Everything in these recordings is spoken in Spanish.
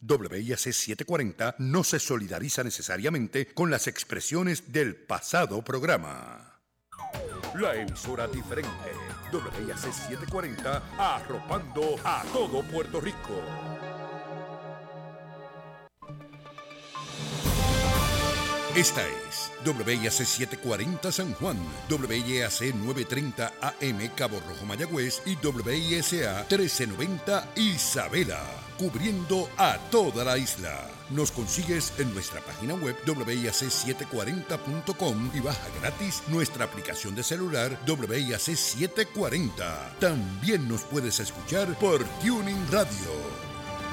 WIAC 740 no se solidariza necesariamente con las expresiones del pasado programa. La emisora diferente, WIAC 740, arropando a todo Puerto Rico. Esta es WIAC 740 San Juan, WIAC 930 AM Cabo Rojo Mayagüez y WISA 1390 Isabela, cubriendo a toda la isla. Nos consigues en nuestra página web WIAC740.com y baja gratis nuestra aplicación de celular WIAC 740. También nos puedes escuchar por Tuning Radio.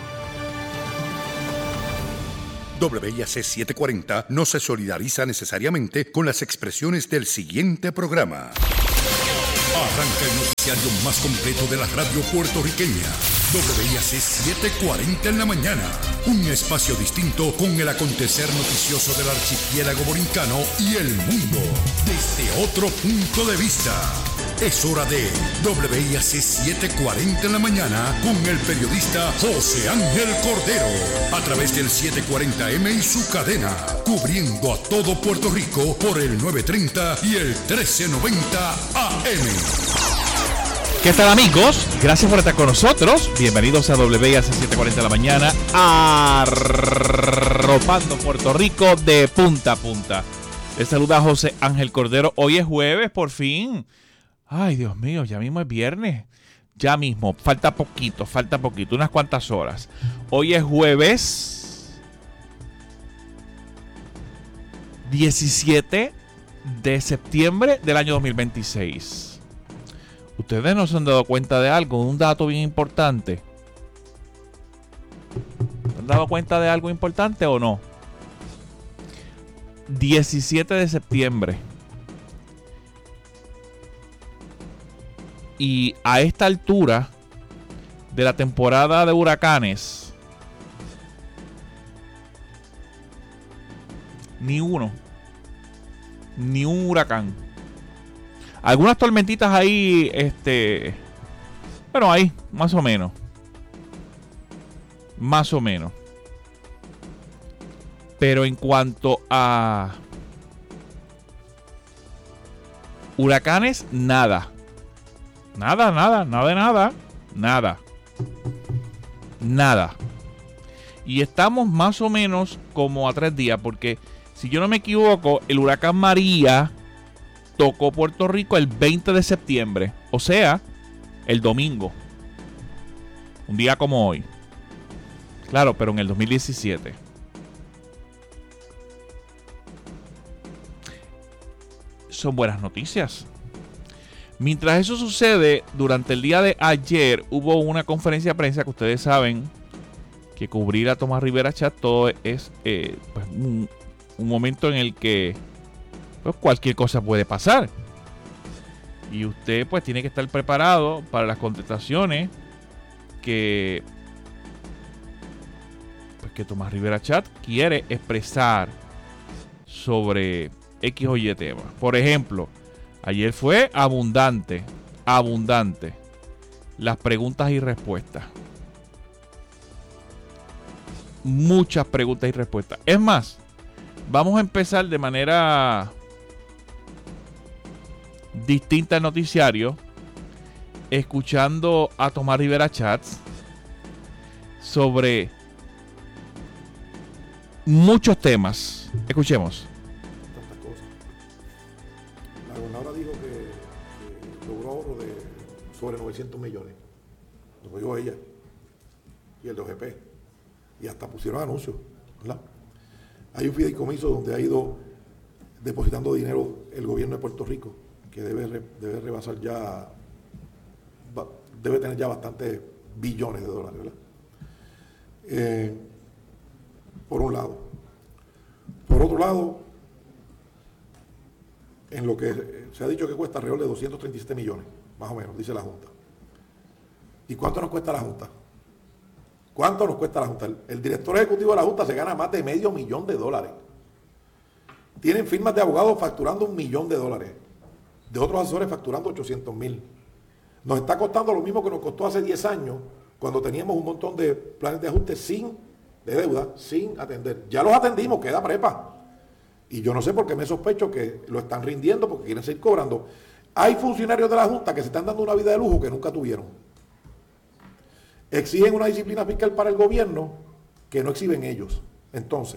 WIAC 740 no se solidariza necesariamente con las expresiones del siguiente programa. Arranca el noticiario más completo de la radio puertorriqueña. WIAC 740 en la mañana. Un espacio distinto con el acontecer noticioso del archipiélago borincano y el mundo desde otro punto de vista. Es hora de WIAC 740 en la mañana con el periodista José Ángel Cordero a través del 740M y su cadena, cubriendo a todo Puerto Rico por el 930 y el 1390 AM. ¿Qué tal, amigos? Gracias por estar con nosotros. Bienvenidos a WIAC 740 de la mañana, arropando Puerto Rico de punta a punta. Les saluda José Ángel Cordero. Hoy es jueves, por fin. Ay, Dios mío, ya mismo es viernes. Ya mismo, falta poquito, unas cuantas horas. Hoy es jueves 17 de septiembre del año 2026. ¿Ustedes no se han dado cuenta de algo? Un dato bien importante. ¿Se han dado cuenta de algo importante o no? 17 de septiembre. Y a esta altura de la temporada de huracanes, ni un huracán. Algunas tormentitas ahí, bueno, ahí, más o menos. Pero en cuanto a huracanes, nada. Nada. Y estamos más o menos como a 3 días, porque si yo no me equivoco, el huracán María tocó Puerto Rico el 20 de septiembre, o sea, el domingo. Un día como hoy. Claro, pero en el 2017. Son buenas noticias. Mientras eso sucede, durante el día de ayer hubo una conferencia de prensa que ustedes saben que cubrir a Tomás Rivera Chat todo es pues un momento en el que pues cualquier cosa puede pasar. Y usted pues tiene que estar preparado para las contestaciones que Tomás Rivera Chat quiere expresar sobre X o Y tema. Por ejemplo, ayer fue abundante las preguntas y respuestas. Muchas preguntas y respuestas. Es más, vamos a empezar de manera distinta el noticiario, escuchando a Tomás Rivera Chats sobre muchos temas. Escuchemos. La gobernadora dijo que logró ahorro de sobre 900 millones. Lo dijo ella y el de OGP. Y hasta pusieron anuncios, ¿verdad? Hay un fideicomiso donde ha ido depositando dinero el gobierno de Puerto Rico, que debe rebasar ya, debe tener ya bastantes billones de dólares, ¿verdad? Por un lado. Por otro lado, en lo que se ha dicho que cuesta alrededor de 237 millones, más o menos, dice la Junta. ¿Y cuánto nos cuesta la Junta? ¿Cuánto nos cuesta la Junta? El director ejecutivo de la Junta se gana más de $500,000. Tienen firmas de abogados facturando $1 millón, de otros asesores facturando 800,000. Nos está costando lo mismo que nos costó hace 10 años, cuando teníamos un montón de planes de ajuste sin de deuda sin atender. Ya los atendimos, queda prepa. Y yo no sé por qué me sospecho que lo están rindiendo porque quieren seguir cobrando. Hay funcionarios de la Junta que se están dando una vida de lujo que nunca tuvieron. Exigen una disciplina fiscal para el gobierno que no exhiben ellos. Entonces,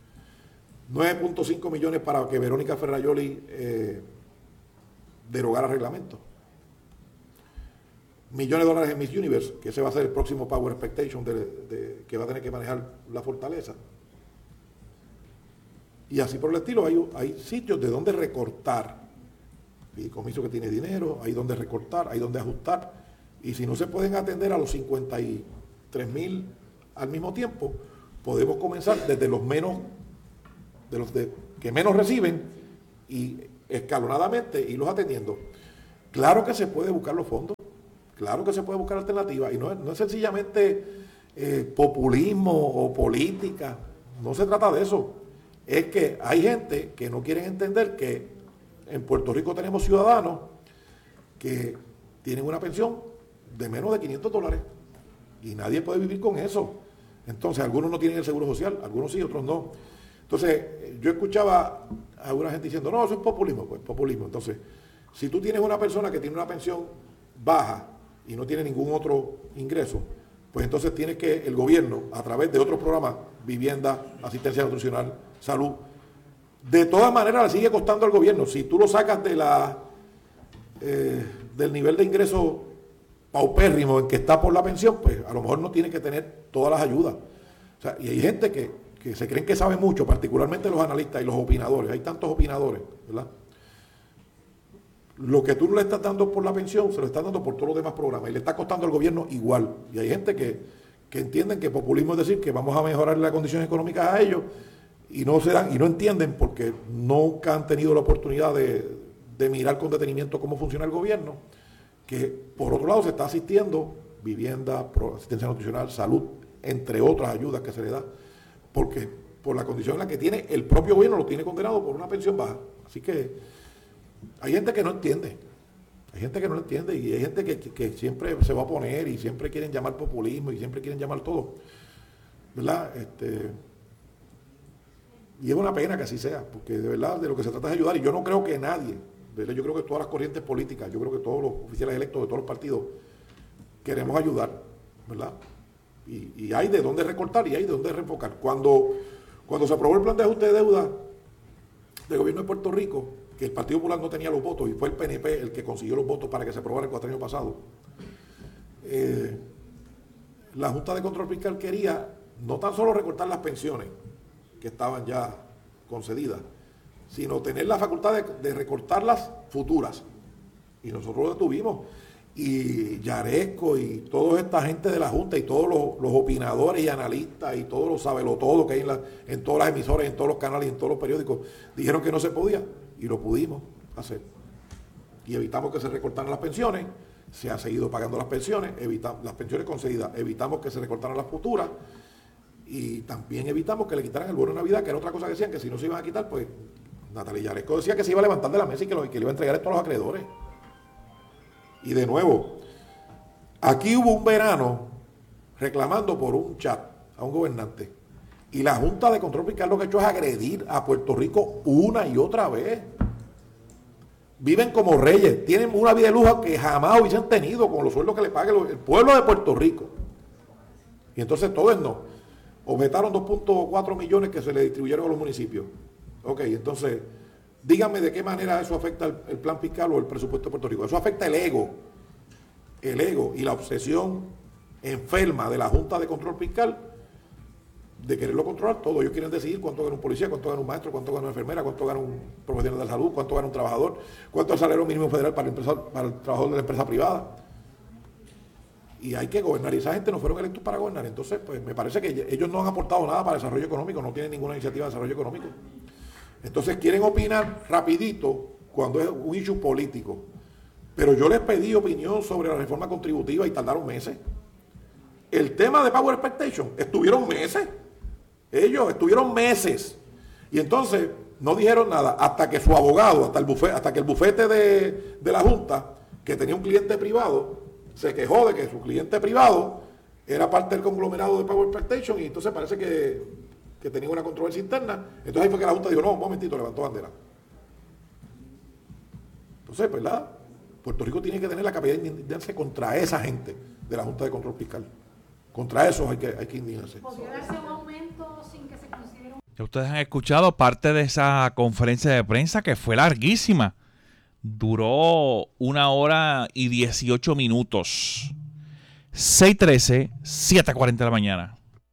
9.5 millones para que Verónica Ferrayoli derogara reglamento. Millones de dólares en Miss Universe, que ese va a ser el próximo Power Expectation que va a tener que manejar la fortaleza. Y así por el estilo, hay sitios de donde recortar. Fideicomiso que tiene dinero, hay donde recortar, hay donde ajustar. Y si no se pueden atender a los 53,000 al mismo tiempo, podemos comenzar desde los menos, que menos reciben y escalonadamente irlos atendiendo. Claro que se puede buscar los fondos, claro que se puede buscar alternativas y no es sencillamente populismo o política, no se trata de eso. Es que hay gente que no quieren entender que en Puerto Rico tenemos ciudadanos que tienen una pensión de menos de $500 y nadie puede vivir con eso. Entonces, algunos no tienen el seguro social, algunos sí, otros no. Entonces, yo escuchaba a alguna gente diciendo, no, eso es populismo. Pues populismo. Entonces, si tú tienes una persona que tiene una pensión baja y no tiene ningún otro ingreso, pues entonces tiene que el gobierno, a través de otros programas, vivienda, asistencia nutricional, salud, de todas maneras le sigue costando al gobierno. Si tú lo sacas de del nivel de ingreso paupérrimo en que está por la pensión, pues a lo mejor no tiene que tener todas las ayudas. O sea, y hay gente que se creen que sabe mucho, particularmente los analistas y los opinadores. Hay tantos opinadores, ¿verdad? Lo que tú no le estás dando por la pensión, se lo estás dando por todos los demás programas. Y le está costando al gobierno igual. Y hay gente que entienden que populismo es decir que vamos a mejorar las condiciones económicas a ellos y no entienden porque nunca han tenido la oportunidad de mirar con detenimiento cómo funciona el gobierno, que por otro lado se está asistiendo vivienda, asistencia nutricional, salud, entre otras ayudas que se le da, porque por la condición en la que tiene el propio gobierno lo tiene condenado por una pensión baja. Así que hay gente que no entiende, hay gente que no lo entiende y hay gente que siempre se va a oponer y siempre quieren llamar populismo y siempre quieren llamar todo, ¿verdad? Y es una pena que así sea, porque de verdad de lo que se trata es ayudar y yo no creo que nadie, ¿verdad? Yo creo que todas las corrientes políticas, yo creo que todos los oficiales electos de todos los partidos queremos ayudar, ¿verdad? Y hay de dónde recortar y hay de dónde reenfocar. Cuando se aprobó el plan de ajuste de deuda del gobierno de Puerto Rico, que el Partido Popular no tenía los votos y fue el PNP el que consiguió los votos para que se aprobara el cuatrienio pasado, la Junta de Control Fiscal quería no tan solo recortar las pensiones que estaban ya concedidas, sino tener la facultad de recortar las futuras. Y nosotros lo detuvimos. Y Yaresco y toda esta gente de la Junta y todos los opinadores y analistas y todos los sabelotodos que hay en todas las emisoras, en todos los canales y en todos los periódicos, dijeron que no se podía y lo pudimos hacer. Y evitamos que se recortaran las pensiones, se ha seguido pagando las pensiones, las pensiones concedidas, evitamos que se recortaran las futuras y también evitamos que le quitaran el bono de Navidad, que era otra cosa que decían, que si no se iban a quitar, pues Natalia Yaresco decía que se iba a levantar de la mesa y que le iba a entregar esto a los acreedores. Y de nuevo, aquí hubo un verano reclamando por un chat a un gobernante. Y la Junta de Control Fiscal lo que ha hecho es agredir a Puerto Rico una y otra vez. Viven como reyes, tienen una vida de lujo que jamás hubiesen tenido con los sueldos que le pague el pueblo de Puerto Rico. Y entonces todo es no. Objetaron 2.4 millones que se le distribuyeron a los municipios. Ok, entonces, díganme de qué manera eso afecta el plan fiscal o el presupuesto de Puerto Rico. Eso afecta el ego y la obsesión enferma de la Junta de Control Fiscal de quererlo controlar todo. Ellos quieren decidir cuánto gana un policía, cuánto gana un maestro, cuánto gana una enfermera, cuánto gana un profesional de la salud, cuánto gana un trabajador, cuánto es el salario mínimo federal para el trabajador de la empresa privada. Y hay que gobernar, y esa gente no fueron electos para gobernar. Entonces, pues me parece que ellos no han aportado nada para el desarrollo económico, no tienen ninguna iniciativa de desarrollo económico. Entonces quieren opinar rapidito cuando es un issue político. Pero yo les pedí opinión sobre la reforma contributiva y tardaron meses. El tema de Power Expectation, estuvieron meses. Ellos estuvieron meses. Y entonces no dijeron nada hasta que su abogado, hasta que el bufete de la Junta, que tenía un cliente privado, se quejó de que su cliente privado era parte del conglomerado de Power Plantation y entonces parece que tenía una controversia interna. Entonces ahí fue que la Junta dijo, no, un momentito, levantó bandera. Entonces, ¿verdad? Puerto Rico tiene que tener la capacidad de indignarse contra esa gente de la Junta de Control Fiscal. Contra esos hay que indignarse. ¿Podría darse un aumento sin que se considere un... Ya ustedes han escuchado parte de esa conferencia de prensa que fue larguísima. Duró 1 hora y 18 minutos. 6:13, 7:40 de la mañana.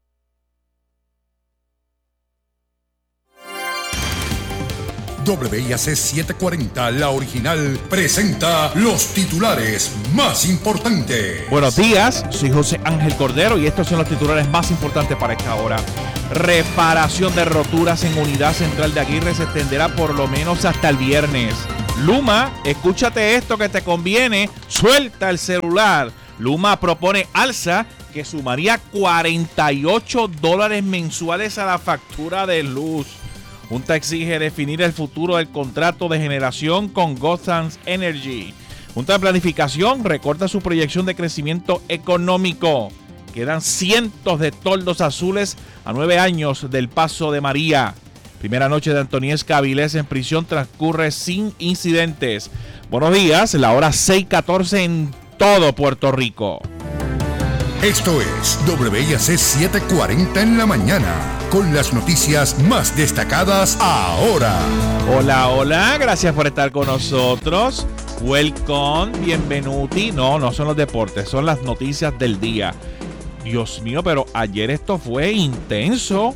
WIAC 740, la original, presenta los titulares más importantes. Buenos días, soy José Ángel Cordero y estos son los titulares más importantes para esta hora. Reparación de roturas en Unidad Central de Aguirre se extenderá por lo menos hasta el viernes. Luma, escúchate esto que te conviene, suelta el celular. Luma propone alza que sumaría $48 mensuales a la factura de luz. Junta exige definir el futuro del contrato de generación con Gotham Energy. Junta de Planificación recorta su proyección de crecimiento económico. Quedan cientos de toldos azules a 9 años del paso de María. Primera noche de Antoniés Cavilés en prisión transcurre sin incidentes. Buenos días, la hora 6:14 en todo Puerto Rico. Esto es WIAC 740 en la mañana, con las noticias más destacadas ahora. Hola, hola, gracias por estar con nosotros. Welcome, bienvenuti. No son los deportes, son las noticias del día. Dios mío, pero ayer esto fue intenso.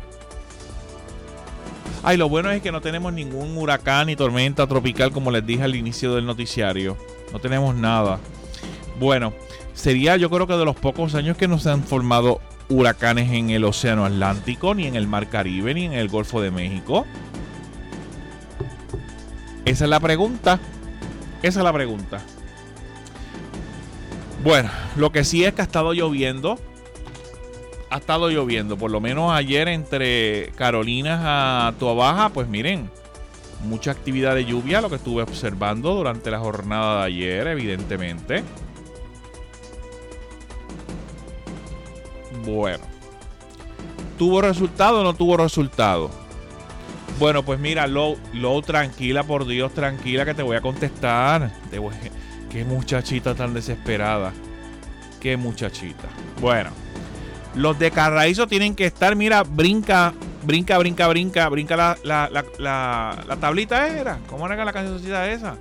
Ay, lo bueno es que no tenemos ningún huracán ni tormenta tropical como les dije al inicio del noticiario. No tenemos nada. Bueno, sería yo creo que de los pocos años que no se han formado huracanes en el Océano Atlántico, ni en el Mar Caribe, ni en el Golfo de México. Esa es la pregunta. Esa es la pregunta. Bueno, lo que sí es que ha estado lloviendo. Ha estado lloviendo, por lo menos ayer entre Carolinas a Toabaja, pues miren, mucha actividad de lluvia, lo que estuve observando durante la jornada de ayer, evidentemente. Bueno, ¿tuvo resultado o no tuvo resultado? Bueno, pues mira, Low, tranquila, por Dios, tranquila, que te voy a contestar. Qué muchachita tan desesperada. Qué muchachita. Bueno, los de Carraízo tienen que estar, mira, brinca la tablita era. ¿Cómo era la cancioncita esa?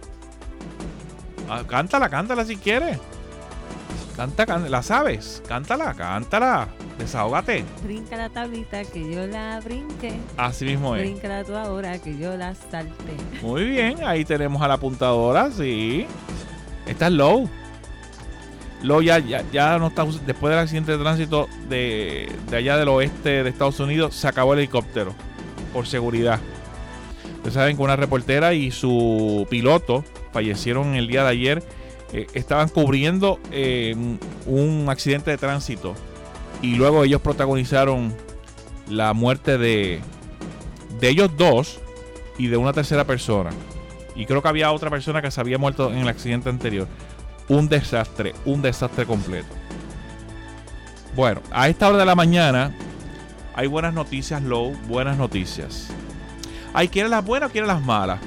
Cántala si quieres. Canta, ¿la sabes? Cántala, desahógate. Brinca la tablita que yo la brinque. Así mismo es. Bríncala tú ahora que yo la salte. Muy bien, ahí tenemos a la apuntadora, sí. Esta es Low. Low ya no está, después del accidente de tránsito de allá del oeste de Estados Unidos, se acabó el helicóptero, por seguridad. Ustedes saben que una reportera y su piloto fallecieron el día de ayer. Estaban cubriendo un accidente de tránsito y luego ellos protagonizaron la muerte de ellos dos y de una tercera persona, y creo que había otra persona que se había muerto en el accidente anterior. Un desastre completo. Bueno, a esta hora de la mañana hay buenas noticias, Low, buenas noticias. ¿Quieres las buenas o quieres las malas?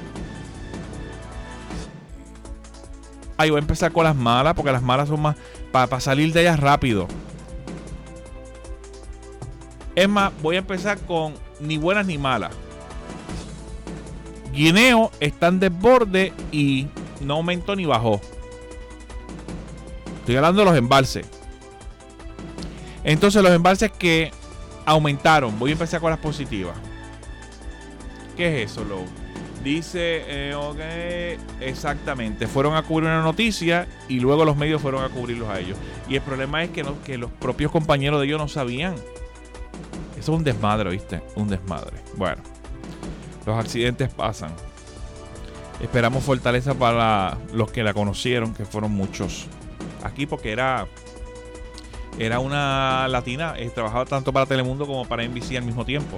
Voy a empezar con las malas, porque las malas son más para salir de ellas rápido. Es más, voy a empezar con ni buenas ni malas. Guineo está en desborde y no aumentó ni bajó. Estoy hablando de los embalses. Entonces, los embalses que aumentaron, voy a empezar con las positivas. ¿Qué es eso, Low? Dice, exactamente, fueron a cubrir una noticia y luego los medios fueron a cubrirlos a ellos. Y el problema es que los propios compañeros de ellos no sabían. Eso es un desmadre, ¿viste? Un desmadre. Bueno, los accidentes pasan. Esperamos fortaleza para los que la conocieron, que fueron muchos. Aquí porque era una latina, trabajaba tanto para Telemundo como para NBC al mismo tiempo.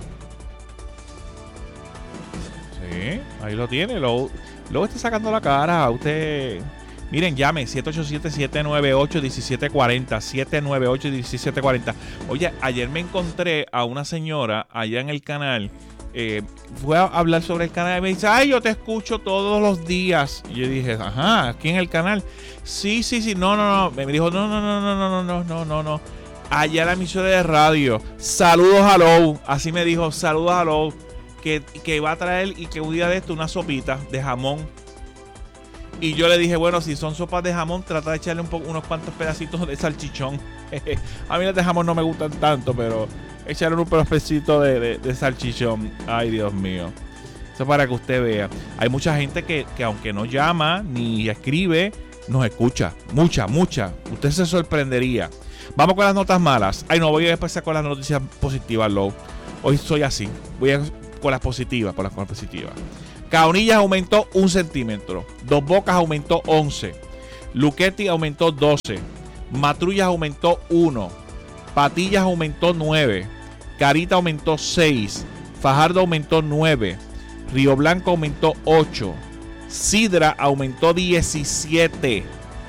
Sí, ahí lo tiene. Luego está sacando la cara. Usted Miren, llame 787-798-1740. 798-1740. Oye, ayer me encontré a una señora allá en el canal. Fue a hablar sobre el canal y me dice, ay, yo te escucho todos los días. Y yo dije, ajá, aquí en el canal. Sí. No. Me dijo, no. Allá en la emisora de radio. Saludos a Low. Así me dijo, saludos a Low. Que va a traer y que un día de esto una sopita de jamón. Y yo le dije, bueno, si son sopas de jamón, trata de echarle unos cuantos pedacitos de salchichón. A mí las de jamón no me gustan tanto, pero echarle un pedacito de salchichón. Ay, Dios mío. Eso para que usted vea. Hay mucha gente que aunque no llama ni escribe, nos escucha. Mucha. Usted se sorprendería. Vamos con las notas malas. Ay, no, voy a empezar con las noticias positivas, Low. Hoy soy así. Voy a con las positivas, Caonillas aumentó 1 centímetro. Dos Bocas aumentó 11. Luquetti aumentó 12. Matrullas aumentó 1. Patillas aumentó 9. Carita aumentó 6. Fajardo aumentó 9. Río Blanco aumentó 8. Sidra aumentó 17.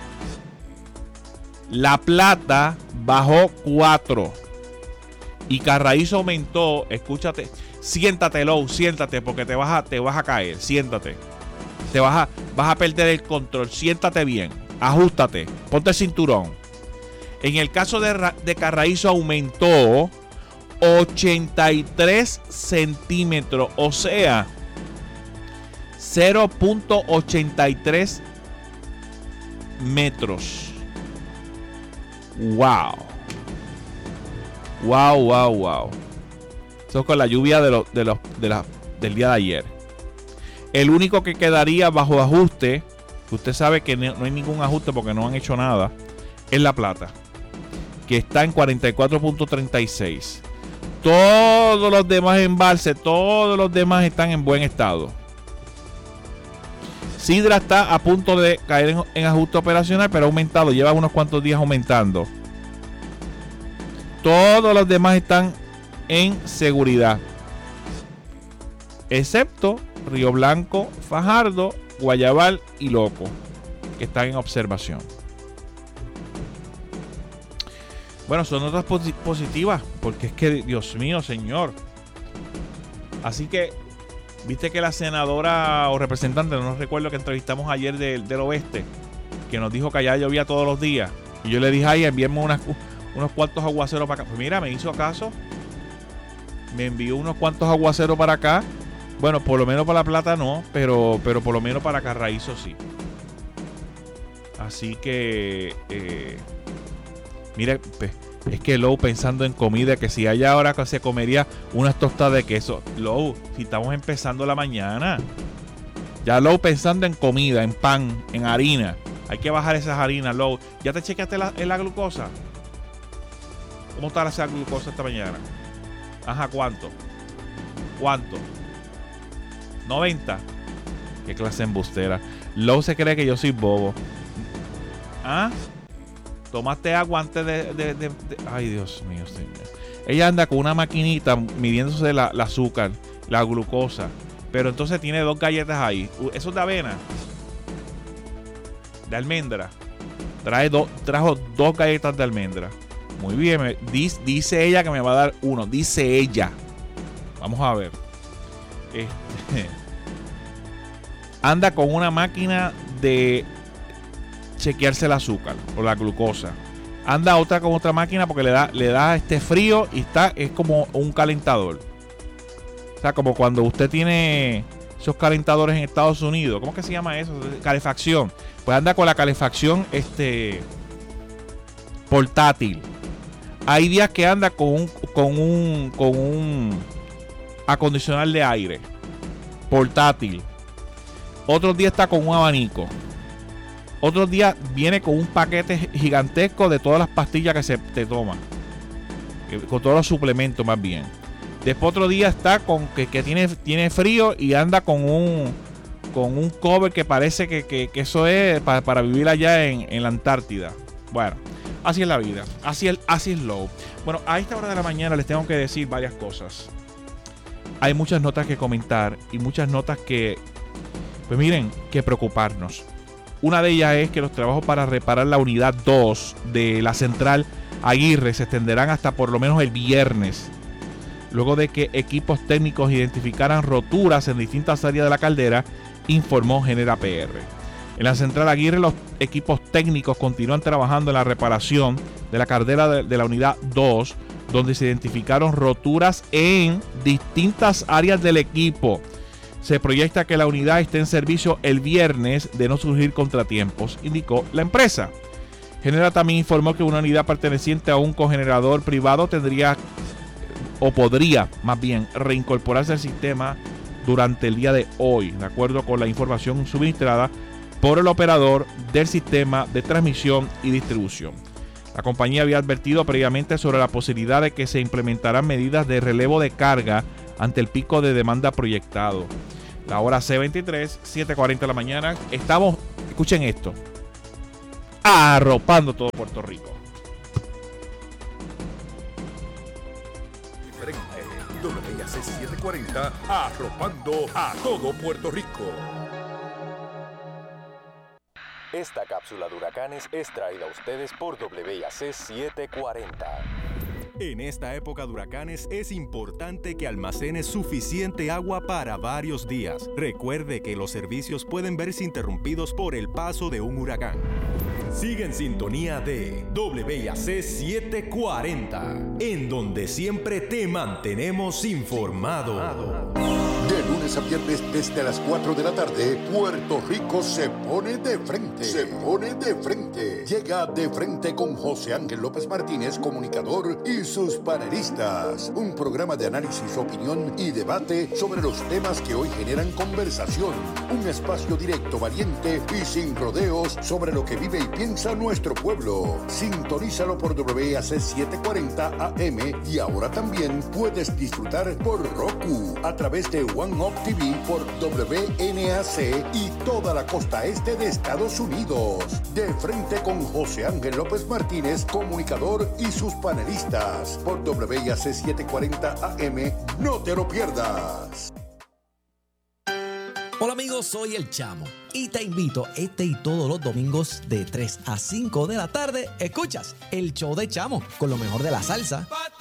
La Plata bajó 4. Y Carraízo aumentó, escúchate, siéntate, Low, siéntate, porque te vas a caer, siéntate. Vas a perder el control, siéntate bien, ajustate, ponte el cinturón. En el caso de Carraízo aumentó 83 centímetros, o sea, 0.83 metros. Wow. Eso es con la lluvia del día de ayer. El único que quedaría bajo ajuste, que usted sabe que no hay ningún ajuste porque no han hecho nada, es La Plata, que está en 44.36. Todos los demás embalses, todos los demás están en buen estado. Sidra está a punto de caer en ajuste operacional, pero ha aumentado, lleva unos cuantos días aumentando. Todos los demás están en seguridad, excepto Río Blanco, Fajardo, Guayabal y Loco, que están en observación. Bueno, son notas positivas, porque es que, Dios mío, señor. Así que, viste que la senadora o representante, no recuerdo, que entrevistamos ayer del oeste, que nos dijo que allá llovía todos los días. Y yo le dije, ay, envíenme unos cuantos aguaceros para acá. Pues mira, me hizo caso. Me envió unos cuantos aguaceros para acá. Bueno, por lo menos para La Plata no, pero por lo menos para Carraízo sí. Así que, mire, es que Low, pensando en comida, que si hay ahora que se comería unas tostadas de queso. Low, si estamos empezando la mañana. Ya Low pensando en comida, en pan, en harina. Hay que bajar esas harinas, Low. ¿Ya te chequeaste la glucosa? ¿Cómo está la glucosa esta mañana? Ajá, ¿cuánto? 90. Qué clase de embustera. Low se cree que yo soy bobo. ¿Ah? Tomaste agua antes de... Ay, Dios mío, señor. Ella anda con una maquinita midiéndose el azúcar, la glucosa. Pero entonces tiene 2 galletas ahí. ¿Eso es de avena? De almendra. Trajo 2 galletas de almendra. Muy bien, dice ella que me va a dar 1. Dice ella. Vamos a ver. Anda con una máquina de chequearse el azúcar o la glucosa. Anda otra con otra máquina porque le da frío y es como un calentador. O sea, como cuando usted tiene esos calentadores en Estados Unidos. ¿Cómo que se llama eso? Calefacción. Pues anda con la calefacción portátil. Hay días que anda con un acondicionador de aire portátil. Otros días está con un abanico. Otros días viene con un paquete gigantesco de todas las pastillas que se te toma. Con todos los suplementos más bien. Después otro día está con que tiene frío y anda con un cover que parece que eso es para vivir allá en la Antártida. Bueno, así es la vida. Así es Low. Bueno, a esta hora de la mañana les tengo que decir varias cosas. Hay muchas notas que comentar y muchas notas que, pues miren, que preocuparnos. Una de ellas es que los trabajos para reparar la unidad 2 de la central Aguirre se extenderán hasta por lo menos el viernes, luego de que equipos técnicos identificaran roturas en distintas áreas de la caldera, informó Genera PR. En la central Aguirre, los equipos técnicos continúan trabajando en la reparación de la caldera de la unidad 2, donde se identificaron roturas en distintas áreas del equipo. Se proyecta que la unidad esté en servicio el viernes de no surgir contratiempos, indicó la empresa. Genera también informó que una unidad perteneciente a un cogenerador privado podría más bien reincorporarse al sistema durante el día de hoy, de acuerdo con la información suministrada por el operador del sistema de transmisión y distribución. La compañía había advertido previamente sobre la posibilidad de que se implementarán medidas de relevo de carga ante el pico de demanda proyectado. La hora C23, 7:40 de la mañana. Estamos, escuchen esto, arropando todo Puerto Rico. WIAC 740, arropando a todo Puerto Rico. Esta cápsula de huracanes es traída a ustedes por WIAC 740. En esta época de huracanes es importante que almacene suficiente agua para varios días. Recuerde que los servicios pueden verse interrumpidos por el paso de un huracán. Sigue en sintonía de WIAC 740, en donde siempre te mantenemos informado. De lunes a viernes desde las 4 de la tarde, Puerto Rico se pone de frente. Se pone de frente. Llega De Frente con José Ángel López Martínez, comunicador, y sus panelistas. Un programa de análisis, opinión y debate sobre los temas que hoy generan conversación. Un espacio directo, valiente y sin rodeos sobre lo que vive y piensa nuestro pueblo. Sintonízalo por WIAC 740 AM y ahora también puedes disfrutar por Roku a través de One Up TV por WNAC y toda la costa este de Estados Unidos. De Frente con José Ángel López Martínez, comunicador, y sus panelistas por WIAC 740 AM. No te lo pierdas. Hola amigos, soy El Chamo y te invito este y todos los domingos de 3 a 5 de la tarde. Escuchas El Show de Chamo con lo mejor de la salsa,